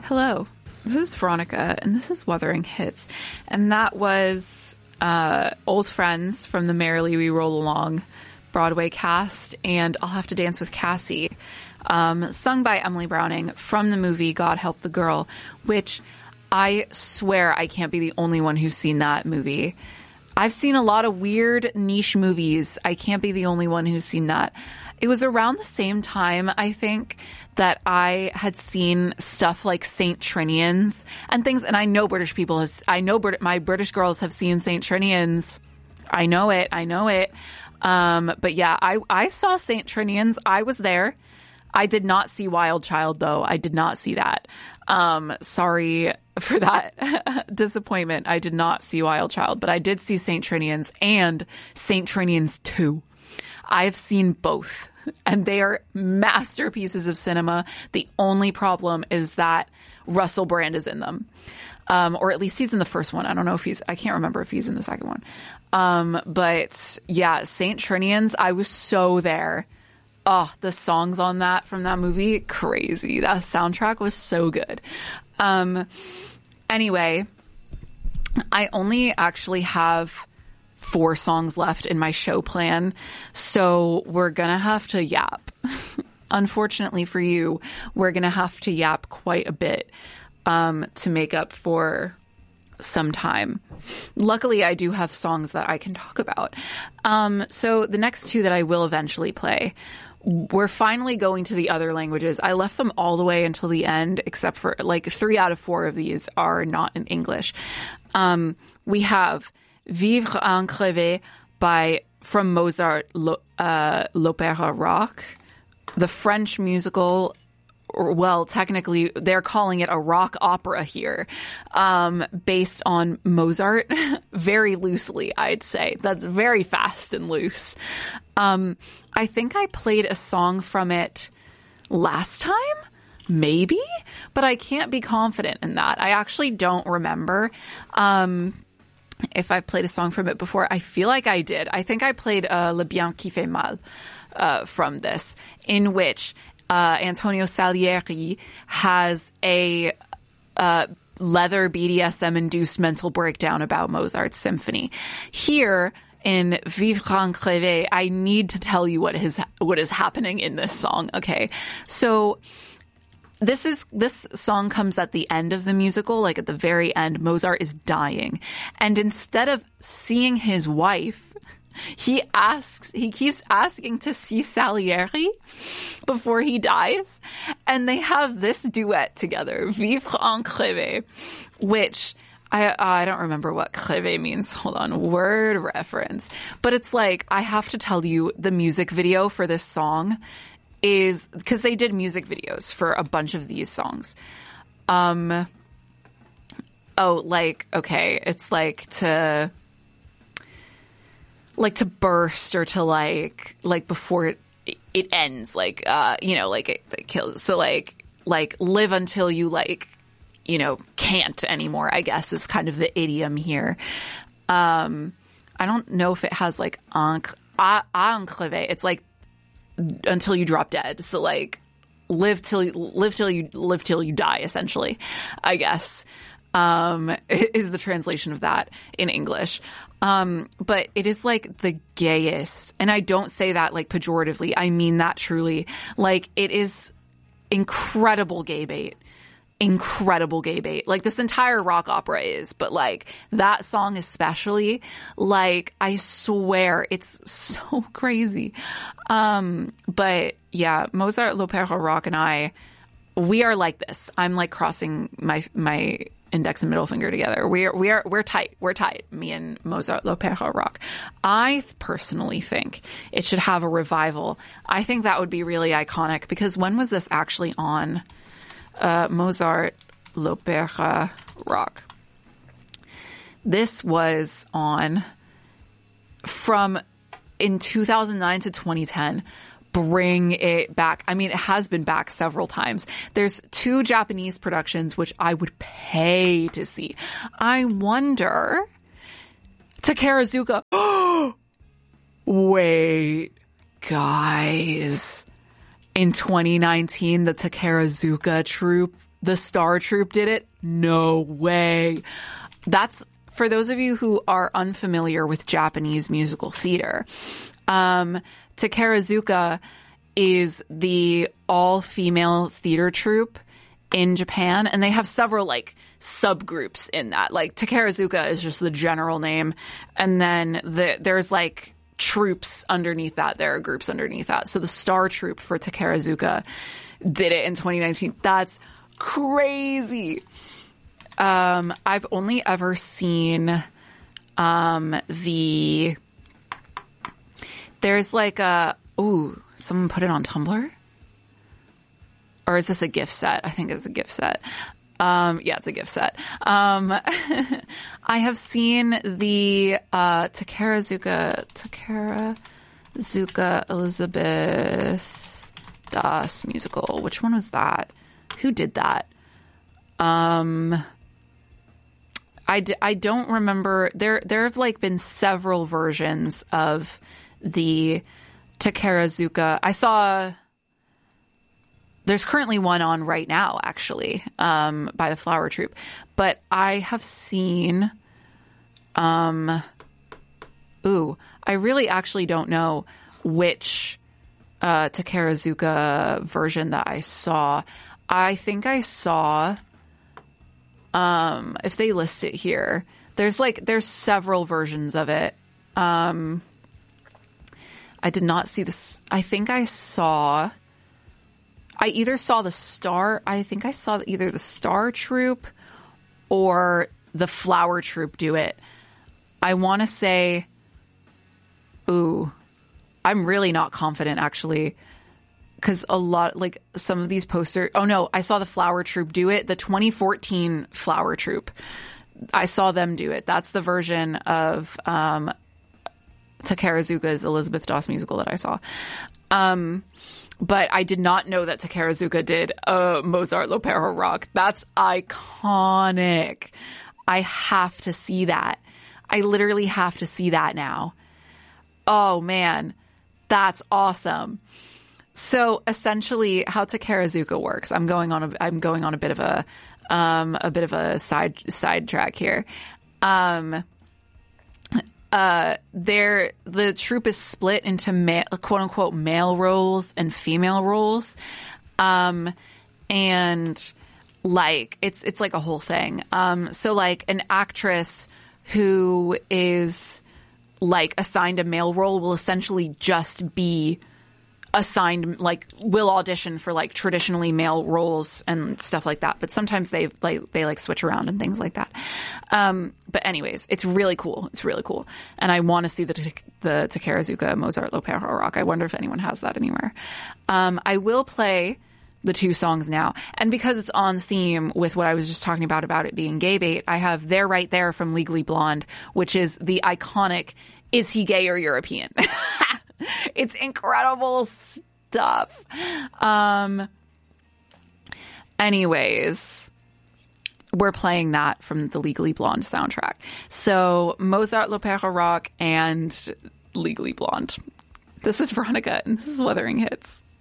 Hello, this is Veronica, and this is Wuthering Hits. And that was Old Friends from the Merrily We Roll Along Broadway cast, and I'll Have to Dance with Cassie, sung by Emily Browning from the movie God Help the Girl, which I swear I can't be the only one who's seen that movie. I've seen a lot of weird niche movies. I can't be the only one who's seen that. It was around the same time, I think, that I had seen stuff like Saint Trinian's and things. And I know British people have, my British girls have seen Saint Trinian's. I know it. But yeah, I saw Saint Trinian's. I was there. I did not see Wild Child, though. I did not see that. Sorry for that disappointment. I did not see Wild Child, but I did see Saint Trinian's and Saint Trinian's 2. I've seen both, and they are masterpieces of cinema. The only problem is that Russell Brand is in them. Or at least he's in the first one. I don't know if I can't remember if he's in the second one. But yeah, Saint Trinian's, I was so there. Oh, the songs on that from that movie, crazy. That soundtrack was so good. Anyway, I only actually have 4 songs left in my show plan, so we're gonna have to yap. Unfortunately for you, we're gonna have to yap quite a bit to make up for some time. Luckily, I do have songs that I can talk about. So the next 2 that I will eventually play, we're finally going to the other languages. I left them all the way until the end, except for like 3 out of 4 of these are not in English. We have Vivre en Crevé from Mozart, l'Opéra Rock, the French musical. Well, technically, they're calling it a rock opera here, based on Mozart, very loosely, I'd say. That's very fast and loose. I think I played a song from it last time, maybe, but I can't be confident in that. I actually don't remember if I played a song from it before. I feel like I did. I think I played Le Bien qui fait mal from this, in which Antonio Salieri has a leather BDSM-induced mental breakdown about Mozart's symphony. Here in Vivre en Crevé, I need to tell you what is happening in this song. Okay, so this song comes at the end of the musical, like at the very end. Mozart is dying, and instead of seeing his wife, he keeps asking to see Salieri before he dies, and they have this duet together, Vivre en Crevé, which I don't remember what crevé means. Hold on, word reference. But it's like, I have to tell you, the music video for this song is, because they did music videos for a bunch of these songs. It's like to burst, or to like before it ends, it kills. So like live until you can't anymore, I guess, is kind of the idiom here. I don't know if it has like en crevé. It's like until you drop dead. So like live till you die, essentially, I guess, is the translation of that in English. But it is like the gayest, and I don't say that like pejoratively. I mean that truly. Like, it is incredible gay bait. Like, this entire rock opera is, but like that song especially, like, I swear it's so crazy. But yeah, Mozart, l'Opéra Rock, and we are like this. I'm like crossing my index and middle finger together. We're tight. We're tight. Me and Mozart, l'Opéra Rock. I personally think it should have a revival. I think that would be really iconic, because when was this actually on? Mozart, l'Opéra Rock. This was on in 2009 to 2010. Bring it back. I mean, it has been back several times. There's 2 Japanese productions, which I would pay to see. I wonder, Takarazuka. Wait, guys. In 2019, the Takarazuka troupe the Star Troupe did it? No way. That's, for those of you who are unfamiliar with Japanese musical theater, Takarazuka is the all-female theater troupe in Japan, and they have several like subgroups in that. Like Takarazuka is just the general name, and then there's like troupes underneath that. There are groups underneath that. So the Star Troupe for Takarazuka did it in 2019. That's crazy. I've only ever seen there's like someone put it on Tumblr? Or is this a gift set? I think it's a gift set. Yeah, it's a gift set. I have seen the Takarazuka Elizabeth Das musical. Which one was that? Who did that? I don't remember. There have like been several versions of the Takarazuka. I saw there's currently one on right now, actually, by the Flower Troupe. But I have seen, I really actually don't know which Takarazuka version that I saw. I think I saw, if they list it here, there's several versions of it. I did not see this. I think I saw either the Star Troupe or the Flower Troupe do it. I want to say, I'm really not confident actually, because a lot, like some of these posters, I saw the Flower Troupe do it, the 2014 Flower Troupe. I saw them do it. That's the version of Takarazuka's Elizabeth Das musical that I saw. But I did not know that Takarazuka did Mozart L'Opéra Rock. That's iconic. I have to see that. I literally have to see that now. Oh man, that's awesome. So essentially how Takarazuka works, I'm going on a bit of a sidetrack here. The troupe is split into quote unquote male roles and female roles. And like, it's like a whole thing. So like an actress who is like assigned a male role will essentially just be assigned, like, will audition for like traditionally male roles and stuff like that. But sometimes they switch around and things like that. But anyways, it's really cool. It's really cool. And I want to see the Takarazuka Mozart L'Opéra Rock. I wonder if anyone has that anywhere. I will play the two songs now. And because it's on theme with what I was just talking about it being gay bait, I have There Right There from Legally Blonde, which is the iconic Is He Gay or European? It's incredible stuff. Anyways, we're playing that from the Legally Blonde soundtrack. So Mozart L'Opéra Rock and Legally Blonde. This is Veronica, and this is Wuthering Hits.